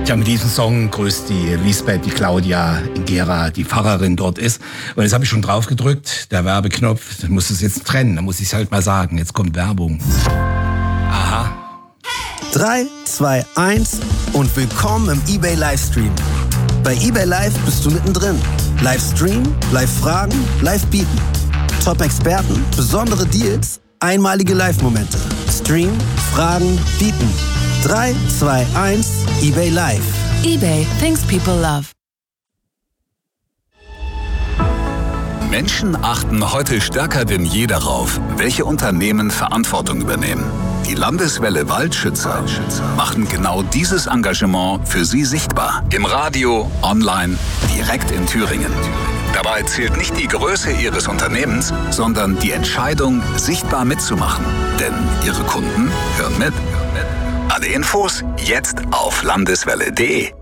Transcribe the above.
Ja, mit diesem Song grüßt die Lisbeth, die Claudia in Gera, die Pfarrerin dort ist. Und jetzt habe ich schon drauf gedrückt, der Werbeknopf, dann muss es jetzt trennen, dann muss ich es halt mal sagen. Jetzt kommt Werbung. Aha. 3, 2, 1 und willkommen im eBay Livestream. Bei eBay Live bist du mittendrin. Livestream, Live-Fragen, Live-Bieten. Top-Experten, besondere Deals, einmalige Live-Momente. Stream, Fragen, Bieten. 3, 2, 1, eBay Live. eBay, things people love. Menschen achten heute stärker denn je darauf, welche Unternehmen Verantwortung übernehmen. Die Landeswelle Waldschützer machen genau dieses Engagement für Sie sichtbar. Im Radio, online, direkt in Thüringen. Dabei zählt nicht die Größe Ihres Unternehmens, sondern die Entscheidung, sichtbar mitzumachen. Denn Ihre Kunden hören mit. Alle Infos jetzt auf landeswelle.de.